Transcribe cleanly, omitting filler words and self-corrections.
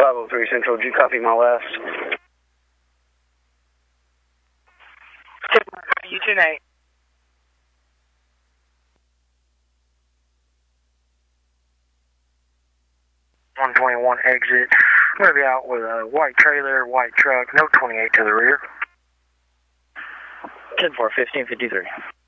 503 Central, did you copy my last? You 10-8. 121 exit. I'm going to be out with a white trailer, white truck, no 28 to the rear. 10-4, 1553.